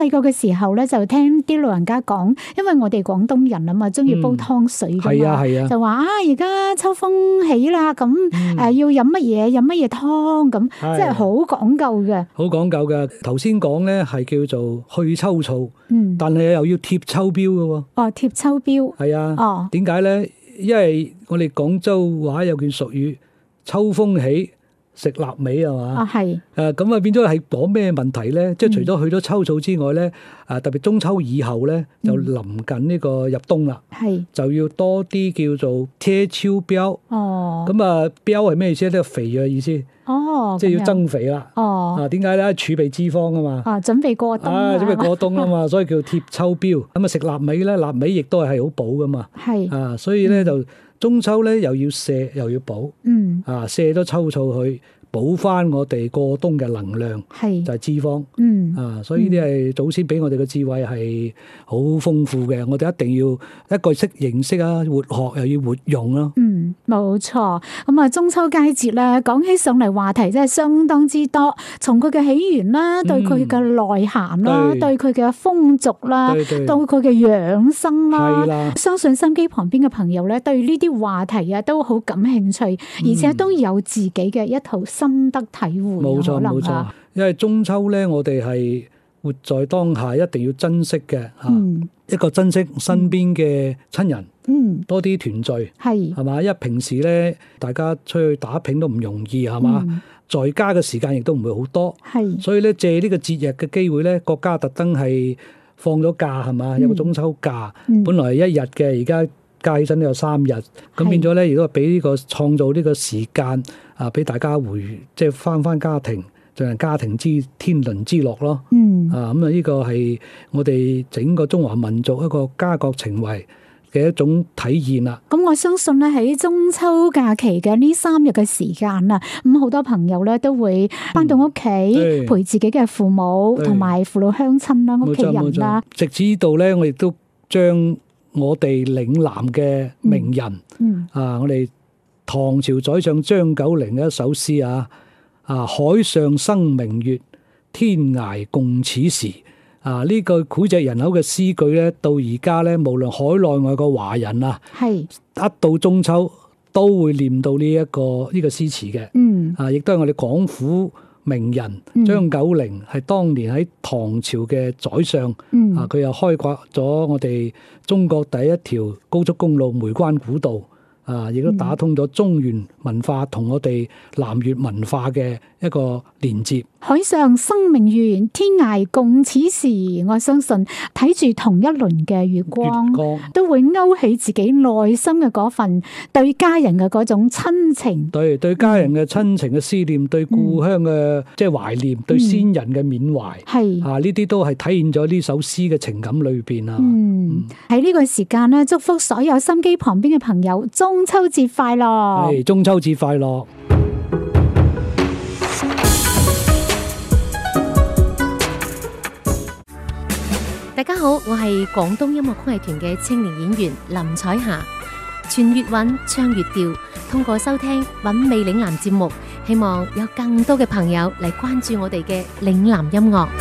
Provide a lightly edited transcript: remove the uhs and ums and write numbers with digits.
細個嘅時候咧，就聽啲老人家講，因為我哋廣東人啊嘛，中意煲湯水噶嘛， 係啊， 就話而家秋風起啦，咁要飲乜嘢湯咁，即係好講究嘅。好講究嘅。頭先講咧係叫做去秋燥，但係又要貼秋膘嘅喎。哦，貼秋膘。係啊。哦。點解咧？因為我哋廣州話有句俗語，秋風起，食臘味係嘛？係。咁啊變咗係講咩問題咧？即係除咗去咗秋燥之外咧，特別中秋以後咧，就臨近呢個入冬啦。係。就要多啲叫做貼秋膘。哦。咁啊，膘係咩意思咧？肥嘅意思。哦。即係要增肥啦。哦。點解咧？儲備脂肪啊嘛。準備過冬。準備過冬啊嘛，所以叫貼秋膘。咁啊食臘味咧，臘味亦都係好補噶嘛。係。所以咧就中秋咧又要瀉又要補。瀉咗秋燥去。補翻我哋過冬嘅能量，就係脂肪。所以呢啲係祖先俾我哋嘅智慧係好豐富嘅，我哋一定要一個識認識啊，活學又要活用咯。冇錯。咁啊，中秋佳節咧，講起上嚟話題真係相當之多，從佢嘅起源啦，對佢嘅內涵啦，對佢嘅風俗啦，到佢嘅養生啦，相信心機旁邊嘅朋友咧，對呢啲話題啊都好感興趣，而且都有自己嘅一套心得體會。冇錯冇錯，因為中秋咧，我哋係活在當下，一定要珍惜嘅吓。一個珍惜身邊嘅親人，多啲團聚，係嘛？因為平時咧，大家出去打拼都唔容易，係嘛？在家嘅時間亦都唔會好多，係。所以咧，借呢個節日嘅機會咧，國家特登係放咗假，係嘛？有個中秋假，本來係1日嘅，而家加起身都有3日，咁變咗咧，亦都係俾呢個創造呢個時間啊，俾大家即係翻家庭，進行家庭之天倫之樂咯。咁啊，呢個係我哋整個中華民族一個家國情懷嘅一種體現啦。咁我相信咧，喺中秋假期嘅呢3日嘅時間啊，咁好多朋友咧都會翻到屋企陪自己嘅父母同埋父老鄉親啦、屋企人啦。直至呢度咧，我亦都將我哋嶺南嘅名人，我哋唐朝宰相張九齡嘅一首詩啊，海上生明月，天涯共此時。呢句膾炙人口嘅詩句咧，到而家咧，無論海內外個華人啊，一到中秋都會念到呢個詩詞嘅。亦都係我哋廣府名人張九齡，係當年喺唐朝嘅宰相。佢又開闢咗我哋中國第一條高速公路梅關古道。亦都打通咗中原文化同我哋南粵文化嘅一個連接。海上生明月，天涯共此時。我相信睇住同一輪嘅月光，都會勾起自己內心嘅嗰份對家人嘅嗰種親情。對家人嘅親情嘅思念，對故鄉嘅即係懷念，對先人嘅緬懷。係呢啲都係體現咗呢首詩嘅情感裏邊啊。喺呢個時間咧，祝福所有心機旁邊嘅朋友中秋節快樂！係中秋節快樂！ 大家好，我係廣東音樂曲藝團嘅青年演員林彩霞。傳粵韻，唱粵調，通過收聽韻味嶺南節目，希望有更多嘅朋友嚟關注我哋嘅嶺南音樂。